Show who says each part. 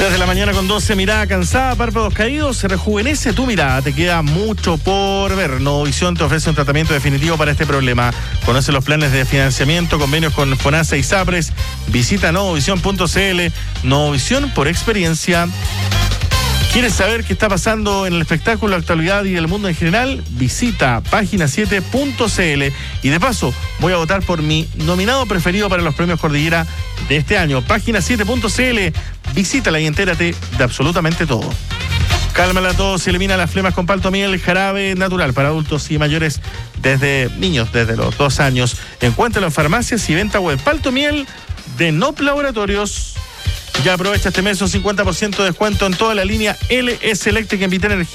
Speaker 1: 3 de la mañana con 12, mirada cansada, párpados caídos, se rejuvenece tu mirada, te queda mucho por ver. Novovisión te ofrece un tratamiento definitivo para este problema. Conoce los planes de financiamiento, convenios con FONASA y SAPRES. Visita novovisión.cl. Novovisión por experiencia. ¿Quieres saber qué está pasando en el espectáculo, actualidad y el mundo en general? Visita página7.cl. Y de paso, voy a votar por mi nominado preferido para los premios Cordillera de este año. Página7.cl. Visítala y entérate de absolutamente todo. Cálmala a todos y elimina las flemas con Palto Miel, jarabe natural para adultos y mayores desde niños, desde los 2 años. Encuéntralo en farmacias y venta web. Palto Miel de Nop Laboratorios. Ya aprovecha este mes un 50% de descuento en toda la línea LS Electric en Vita Energía.